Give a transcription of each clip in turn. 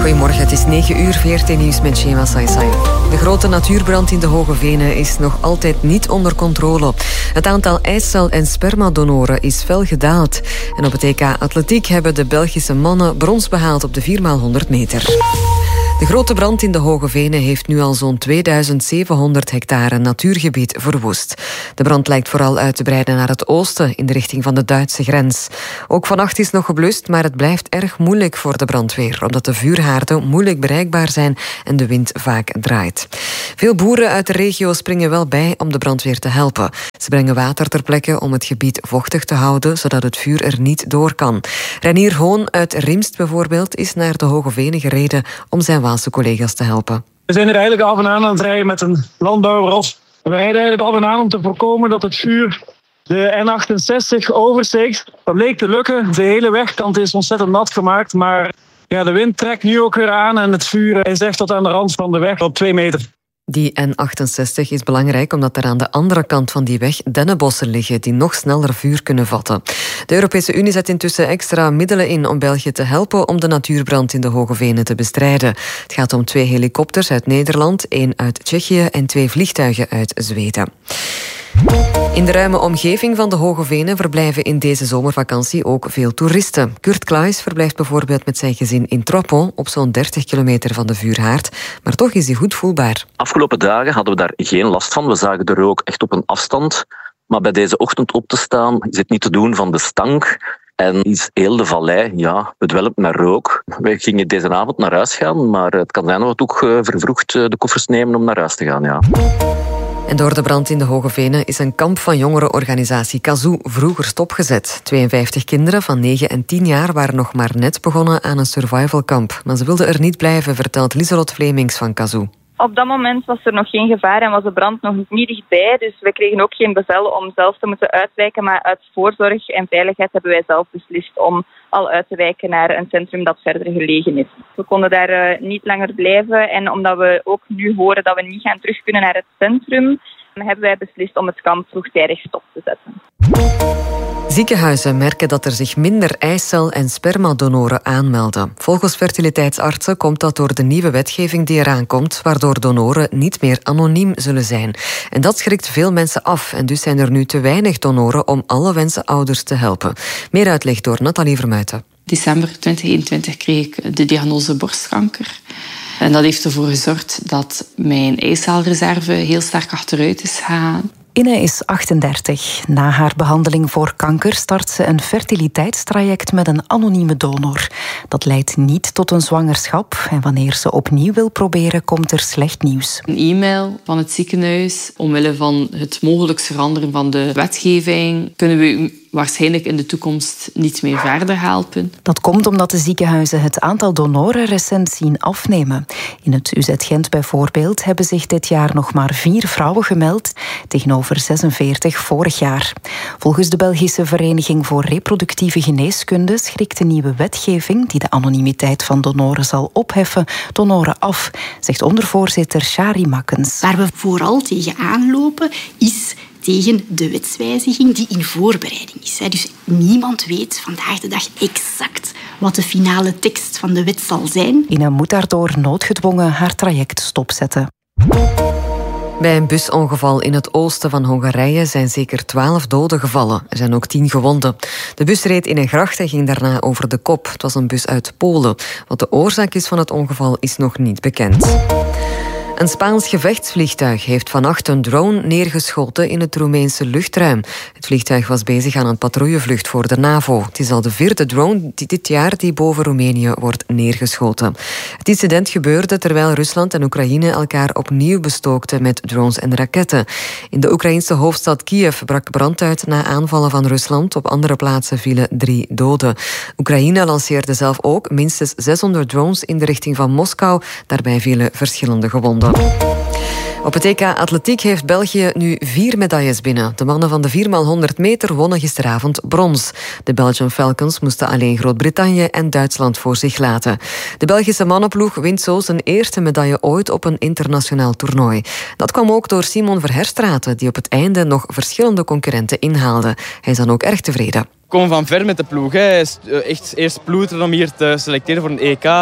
Goedemorgen, het is 9 uur, VRT Nieuws met Shema Saisai. De grote natuurbrand in de Hoge Venen is nog altijd niet onder controle. Het aantal eicel- en spermadonoren is fel gedaald. En op het EK Atletiek hebben de Belgische mannen brons behaald op de 4x100 meter. De grote brand in de Hoge Venen heeft nu al zo'n 2700 hectare natuurgebied verwoest. De brand lijkt vooral uit te breiden naar het oosten, in de richting van de Duitse grens. Ook vannacht is nog geblust, maar het blijft erg moeilijk voor de brandweer, omdat de vuurhaarden moeilijk bereikbaar zijn en de wind vaak draait. Veel boeren uit de regio springen wel bij om de brandweer te helpen. Ze brengen water ter plekke om het gebied vochtig te houden, zodat het vuur er niet door kan. Reinier Hoon uit Rimst bijvoorbeeld is naar de Hoge Venen gereden om zijn Waalse collega's te helpen. We zijn er eigenlijk af en aan het rijden met een landbouwras. We rijden eigenlijk af en aan om te voorkomen dat het vuur de N68 oversteekt. Dat bleek te lukken. De hele wegkant is ontzettend nat gemaakt, maar ja, de wind trekt nu ook weer aan en het vuur is echt tot aan de rand van de weg op 2 meter. Die N68 is belangrijk omdat er aan de andere kant van die weg dennenbossen liggen die nog sneller vuur kunnen vatten. De Europese Unie zet intussen extra middelen in om België te helpen om de natuurbrand in de Hoge Venen te bestrijden. Het gaat om 2 helikopters uit Nederland, 1 uit Tsjechië en 2 vliegtuigen uit Zweden. In de ruime omgeving van de Hoge Venen verblijven in deze zomervakantie ook veel toeristen. Kurt Klaes verblijft bijvoorbeeld met zijn gezin in Tropon op zo'n 30 kilometer van de vuurhaard. Maar toch is hij goed voelbaar. Afgelopen dagen hadden we daar geen last van. We zagen de rook echt op een afstand. Maar bij deze ochtend op te staan is het niet te doen van de stank. En is heel de vallei bedwelmd met rook. Wij gingen deze avond naar huis gaan, maar het kan zijn dat we ook vervroegd de koffers nemen om naar huis te gaan. Ja. En door de brand in de Hoge Venen is een kamp van jongerenorganisatie Kazoo vroeger stopgezet. 52 kinderen van 9 en 10 jaar waren nog maar net begonnen aan een survivalkamp. Maar ze wilden er niet blijven, vertelt Lieselot Vlemings van Kazoo. Op dat moment was er nog geen gevaar en was de brand nog niet dichtbij. Dus we kregen ook geen bevel om zelf te moeten uitwijken. Maar uit voorzorg en veiligheid hebben wij zelf beslist om al uit te wijken naar een centrum dat verder gelegen is. We konden daar niet langer blijven. En omdat we ook nu horen dat we niet gaan terug kunnen naar het centrum, hebben wij beslist om het kamp vroegtijdig stop te zetten. Ziekenhuizen merken dat er zich minder eicel- en spermadonoren aanmelden. Volgens fertiliteitsartsen komt dat door de nieuwe wetgeving die eraan komt, waardoor donoren niet meer anoniem zullen zijn. En dat schrikt veel mensen af en dus zijn er nu te weinig donoren om alle wensenouders te helpen. Meer uitleg door Nathalie Vermuijten. December 2021 kreeg ik de diagnose borstkanker. En dat heeft ervoor gezorgd dat mijn eicelreserve heel sterk achteruit is gegaan. Inne is 38. Na haar behandeling voor kanker start ze een fertiliteitstraject met een anonieme donor. Dat leidt niet tot een zwangerschap en wanneer ze opnieuw wil proberen, komt er slecht nieuws. Een e-mail van het ziekenhuis. Omwille van het mogelijk veranderen van de wetgeving kunnen we u waarschijnlijk in de toekomst niet meer verder helpen. Dat komt omdat de ziekenhuizen het aantal donoren recent zien afnemen. In het UZ Gent bijvoorbeeld hebben zich dit jaar nog maar 4 vrouwen gemeld, tegenover 46 vorig jaar. Volgens de Belgische Vereniging voor Reproductieve Geneeskunde schrikt de nieuwe wetgeving, die de anonimiteit van donoren zal opheffen, donoren af, zegt ondervoorzitter Shari Makkens. Waar we vooral tegen aanlopen is tegen de wetswijziging die in voorbereiding is. Dus niemand weet vandaag de dag exact wat de finale tekst van de wet zal zijn. Ine moet daardoor noodgedwongen haar traject stopzetten. Bij een busongeval in het oosten van Hongarije zijn zeker 12 doden gevallen. Er zijn ook 10 gewonden. De bus reed in een gracht en ging daarna over de kop. Het was een bus uit Polen. Wat de oorzaak is van het ongeval is nog niet bekend. Een Spaans gevechtsvliegtuig heeft vannacht een drone neergeschoten in het Roemeense luchtruim. Het vliegtuig was bezig aan een patrouillevlucht voor de NAVO. Het is al de 4e drone dit jaar die boven Roemenië wordt neergeschoten. Het incident gebeurde terwijl Rusland en Oekraïne elkaar opnieuw bestookten met drones en raketten. In de Oekraïnse hoofdstad Kiev brak brand uit na aanvallen van Rusland. Op andere plaatsen vielen 3 doden. Oekraïne lanceerde zelf ook minstens 600 drones in de richting van Moskou. Daarbij vielen verschillende gewonden. Op het EK Atletiek heeft België nu 4 medailles binnen. De mannen van de 4x100 meter wonnen gisteravond brons. De Belgian Falcons moesten alleen Groot-Brittannië en Duitsland voor zich laten. De Belgische mannenploeg wint zo zijn eerste medaille ooit op een internationaal toernooi. Dat kwam ook door Simon Verherstraeten, die op het einde nog verschillende concurrenten inhaalde. Hij is dan ook erg tevreden. We komen van ver met de ploeg. Hij is echt eerst ploeteren om hier te selecteren voor een EK.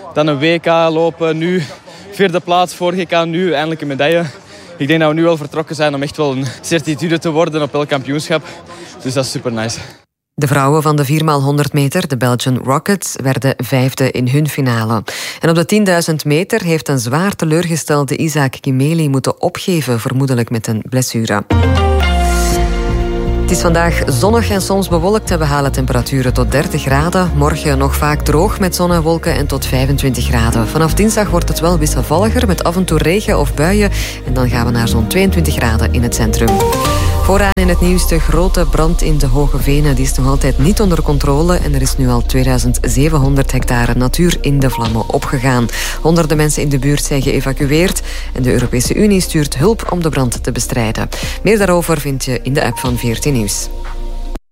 Dan een WK lopen, nu 4e plaats, vorige EK, nu eindelijk een medaille. Ik denk dat we nu wel vertrokken zijn om echt wel een certitude te worden op elk kampioenschap. Dus dat is super nice. De vrouwen van de 4x100 meter, de Belgian Rockets, werden 5e in hun finale. En op de 10.000 meter heeft een zwaar teleurgestelde Isaac Kimeli moeten opgeven, vermoedelijk met een blessure. Het is vandaag zonnig en soms bewolkt en we halen temperaturen tot 30 graden. Morgen nog vaak droog met zon en wolken en tot 25 graden. Vanaf dinsdag wordt het wel wisselvalliger met af en toe regen of buien. En dan gaan we naar zo'n 22 graden in het centrum. Vooraan in het nieuws de grote brand in de Hoge Venen. Die is nog altijd niet onder controle en er is nu al 2700 hectare natuur in de vlammen opgegaan. Honderden mensen in de buurt zijn geëvacueerd en de Europese Unie stuurt hulp om de brand te bestrijden. Meer daarover vind je in de app van VRT Nieuws.